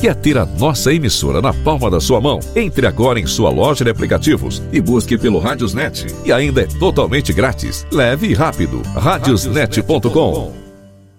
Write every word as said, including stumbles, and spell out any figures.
Quer ter a nossa emissora na palma da sua mão? Entre agora em sua loja de aplicativos e busque pelo Radiosnet. E ainda é totalmente grátis. Leve e rápido. radiosnet ponto com.